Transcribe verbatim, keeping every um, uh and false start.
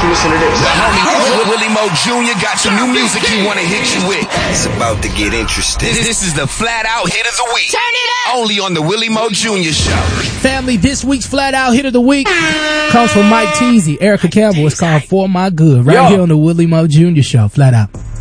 you listen to this. The homie Willie Mo Junior got some new music he wanna hit you with. It's about to get interesting. This, this is the Flat Out Hit of the Week. Turn it up. Only on the Willie Mo Junior Show. Family, this week's Flat Out Hit of the Week comes from Mike Teasy. Erica Campbell is called For My Good, right Yo. here on the Willie Mo Junior Show. Flat Out.